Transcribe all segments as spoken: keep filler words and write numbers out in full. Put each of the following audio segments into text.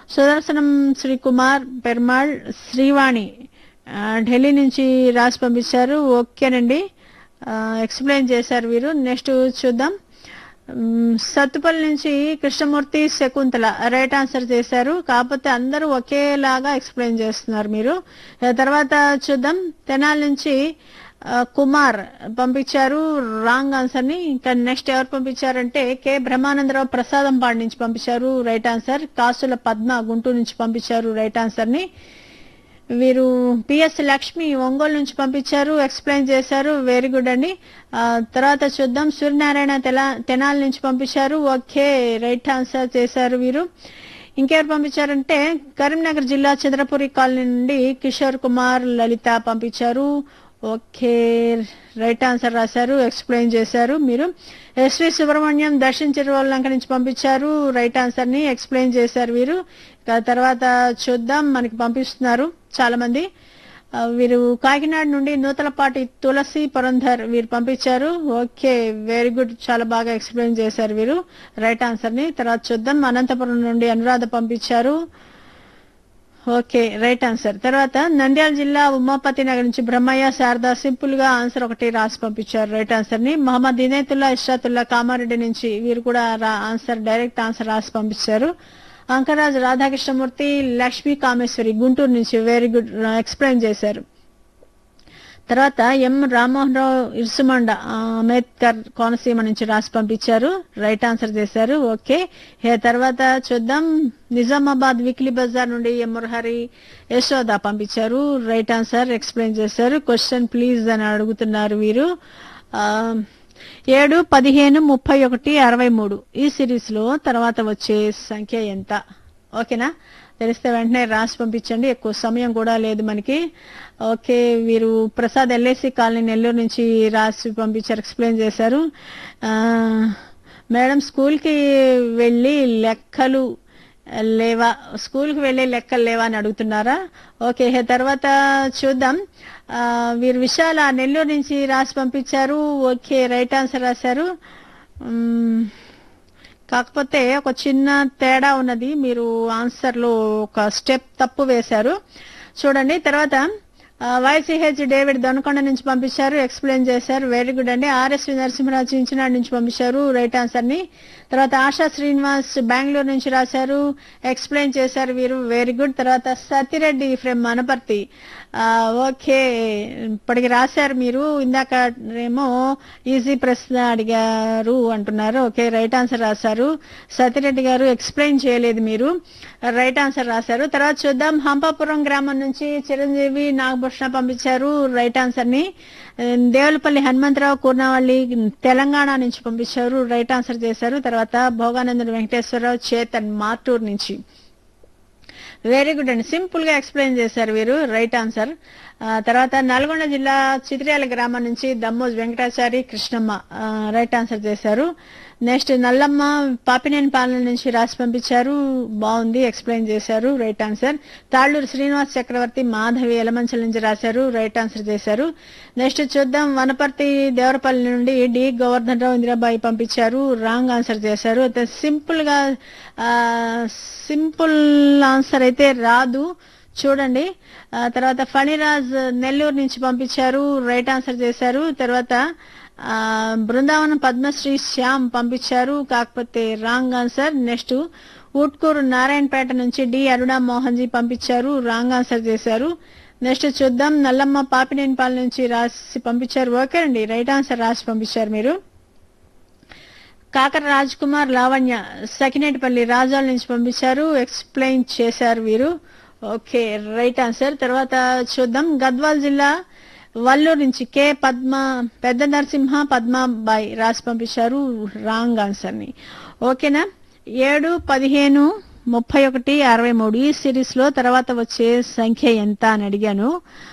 సుదర్శనం శ్రీకుమార్ పెర్మాళ్ శ్రీవాణి ఆ, ఢిల్లీ నుంచి రాసి పంపించారు. ఓకేనండి, ఎక్స్ప్లెయిన్ చేశారు వీరు. నెక్స్ట్ చూద్దాం. మ్, సత్తుపల్లి నుంచి కృష్ణమూర్తి శకుంతల రైట్ ఆన్సర్ చేశారు. కాకపోతే అందరూ ఒకేలాగా ఎక్స్ప్లెయిన్ చేస్తున్నారు మీరు. ఆ తర్వాత చూద్దాం. తెనాలి నుంచి ఆ, కుమార్ పంపించారు రాంగ్ ఆన్సర్ ని. ఇంకా నెక్స్ట్ ఎవరు పంపించారంటే కె బ్రహ్మానందరావు ప్రసాదంపాడు నుంచి పంపించారు రైట్ ఆన్సర్. కాసుల పద్మ గుంటూరు నుంచి పంపించారు రైట్ ఆన్సర్ ని. వీరు పిఎస్ లక్ష్మి ఒంగోలు నుంచి పంపించారు, ఎక్స్ప్లెయిన్ చేశారు. వెరీ గుడ్ అండి. ఆ, తర్వాత చూద్దాం. సూర్యనారాయణ తెలా తెనాలి నుంచి పంపించారు. ఓకే, రైట్ ఆన్సర్ చేశారు వీరు. ఇంకెవరు పంపించారంటే కరీంనగర్ జిల్లా చంద్రపురి కాలనీ నుండి కిషోర్ కుమార్ లలిత పంపించారు. ఓకే, రైట్ ఆన్సర్ రాశారు, ఎక్స్ప్లెయిన్ చేశారు మీరు. ఎస్వి సుబ్రహ్మణ్యం దర్శన్ చిరువల్లంక నుంచి పంపించారు రైట్ ఆన్సర్ ని, ఎక్స్ప్లెయిన్ చేశారు వీరు. ఇక తర్వాత చూద్దాం, మనకి పంపిస్తున్నారు చాలా మంది. ఆ, వీరు కాకినాడ నుండి నూతలపాటి తులసి పురంధర్ వీరు పంపించారు. ఓకే, వెరీ గుడ్, చాలా బాగా ఎక్స్ప్లెయిన్ చేశారు వీరు రైట్ ఆన్సర్ ని. తర్వాత చూద్దాం. అనంతపురం నుండి అనురాధ పంపించారు. Okay, right answer. తర్వాత నంద్యాల జిల్లా ఉమాపతి నగర్ నుంచి బ్రహ్మయ్య శారద సింపుల్ గా ఆన్సర్ ఒకటి రాసి పంపించారు రైట్ ఆన్సర్ ని. మహమ్మద్ ఇనేతుల్లా ఇష్రాతుల్లా కామారెడ్డి నుంచి వీరు కూడా ఆన్సర్ డైరెక్ట్ ఆన్సర్ రాసి పంపించారు. అంకరాజ్ రాధాకృష్ణమూర్తి లక్ష్మీ కామేశ్వరి గుంటూరు నుంచి వెరీ గుడ్ ఎక్స్ప్లెయిన్ చేశారు. తర్వాత ఎం రామ్మోహన్ రావు ఇర్సుమండ అంబేద్కర్ కోనసీమ నుంచి రాసి పంపించారు రైట్ ఆన్సర్ చేశారు. ఓకే, తర్వాత చూద్దాం. నిజామాబాద్ వీక్లీ బజార్ నుండి ఎం మురహరి యశోద పంపించారు రైట్ ఆన్సర్, ఎక్స్ప్లెయిన్ చేశారు. క్వశ్చన్ ప్లీజ్ అని అడుగుతున్నారు వీరు. ఆ, ఏడు పదిహేను ముప్పై ఒకటి అరవై మూడు ఈ సిరీస్ లో తర్వాత వచ్చే సంఖ్య ఎంత? ఓకేనా, తెలిస్తే వెంటనే రాసి పంపించండి, ఎక్కువ సమయం కూడా లేదు మనకి. ఓకే, వీరు ప్రసాద్ ఎల్ఐసి కాలనీ నెల్లూరు నుంచి రాసి పంపించారు, ఎక్స్ప్లెయిన్ చేశారు. ఆ, మేడం స్కూల్కి వెళ్ళి లెక్కలు లేవా స్కూల్కి వెళ్ళే లెక్కలు లేవా అని అడుగుతున్నారా? ఓకే, తర్వాత చూద్దాం. ఆ, వీరు విశాల నెల్లూరు నుంచి రాసి పంపించారు. ఓకే, రైట్ ఆన్సర్ రాశారు. మ్, కాకపోతే ఒక చిన్న తేడా ఉన్నది, మీరు ఆన్సర్ లో ఒక స్టెప్ తప్పు వేశారు చూడండి. తర్వాత వైసీహెచ్ డేవిడ్ దొనకొండ నుంచి పంపించారు, ఎక్స్ప్లెయిన్ చేశారు. వెరీ గుడ్ అండి. ఆర్ఎస్వి నరసింహరాజు చించినాడు నుంచి పంపించారు రైట్ ఆన్సర్ ని. తర్వాత ఆశా శ్రీనివాస్ బెంగళూరు నుంచి రాశారు, ఎక్స్ప్లెయిన్ చేశారు వీరు. Very good. తర్వాత సతిరెడ్డి ఫ్రమ్ మనపర్తి. ఓకే, ఇప్పటికి రాశారు మీరు. ఇందాక ఏమో ఈజీ ప్రశ్న అడిగారు అంటున్నారు. ఓకే, రైట్ ఆన్సర్ రాశారు. సతిరెడ్డి గారు ఎక్స్ప్లెయిన్ చేయలేదు మీరు, రైట్ ఆన్సర్ రాశారు. తర్వాత చూద్దాం. హంపాపురం గ్రామం నుంచి చిరంజీవి నాగభూషణ పంపించారు రైట్ ఆన్సర్ ని. దేవులపల్లి హనుమంతరావు కూర్నవల్లి తెలంగాణ నుంచి పంపించారు, రైట్ ఆన్సర్ చేశారు. తర్వాత భోగానందుడు వెంకటేశ్వరరావు చేతన్ మార్టూర్ నుంచి. వెరీ గుడ్ అండి, సింపుల్ గా ఎక్స్ప్లెయిన్ చేశారు వీరు, రైట్ ఆన్సర్. తర్వాత నల్గొండ జిల్లా చిత్రియాల గ్రామం నుంచి దమ్మోజ్ వెంకటాచారి కృష్ణమ్మ రైట్ ఆన్సర్ చేశారు. నెక్స్ట్ నల్లమ్మ పాపినేని పాలన నుంచి రాసి పంపించారు, బాగుంది, ఎక్స్ప్లెయిన్ చేశారు, రైట్ ఆన్సర్. తాళ్లూరు శ్రీనివాస్ చక్రవర్తి మాధవి ఎలమంచల నుంచి రాశారు, రైట్ ఆన్సర్ చేశారు. నెక్స్ట్ చూద్దాం. వనపర్తి దేవరపల్లి నుండి డి గోవర్ధన్ రావు ఇందిరాబాయి పంపించారు, రాంగ్ ఆన్సర్ చేశారు. అయితే సింపుల్ గా సింపుల్ ఆన్సర్ అయితే రాదు చూడండి. తర్వాత ఫణిరాజ్ నెల్లూరు నుంచి పంపించారు, రైట్ ఆన్సర్ చేశారు. తర్వాత ఆ బృందావనం పద్మశ్రీ శ్యామ్ పంపించారు, కాకపోతే wrong answer. Next Utkur Narayanpet నుంచి డి అరుణా మోహన్ జీ పంపించారు, రాంగ్ ఆన్సర్ చేశారు. నెక్స్ట్ చూద్దాం. నల్లమ్మ పాపినేనిపాలెం నుంచి రాసి పంపించారు, ఓకే అండి, రైట్ ఆన్సర్ రాసి పంపించారు మీరు. కాకర రాజ్ కుమార్ లావణ్య సకినేటిపల్లి రాజాల నుంచి పంపించారు, ఎక్స్ప్లెయిన్ చేశారు వీరు, ఓకే, రైట్ ఆన్సర్. తర్వాత చూద్దాం. గద్వాల్ జిల్లా వల్లూరు నుంచి కె పద్మ పెద్ద నరసింహ పద్మాబాయి రాసి పంపించారు, రాంగ్ ఆన్సర్ ని. ఓకేనా. ఏడు పదిహేను ముప్పై ఒకటి అరవై మూడు ఈ సిరీస్ లో తర్వాత వచ్చే సంఖ్య ఎంత అని అడిగాను.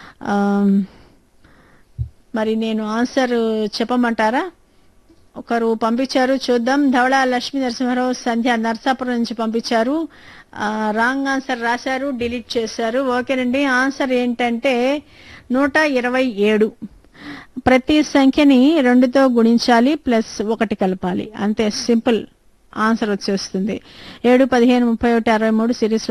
మరి నేను ఆన్సర్ చెప్పమంటారా? ఒకరు పంపించారు, చూద్దాం. ధవళ లక్ష్మీ నరసింహారావు సంధ్య నర్సాపురం నుంచి పంపించారు, రాంగ్ ఆన్సర్ రాశారు, డిలీట్ చేశారు. ఓకేనండి, ఆన్సర్ ఏంటంటే నూట ఇరవై ఏడు. ప్రతి సంఖ్యని రెండుతో గుణించాలి, ప్లస్ ఒకటి కలపాలి, అంతే, సింపుల్ ఆన్సర్ వచ్చేస్తుంది. ఏడు పదిహేను ముప్పై ఒకటి అరవై మూడు సిరీస్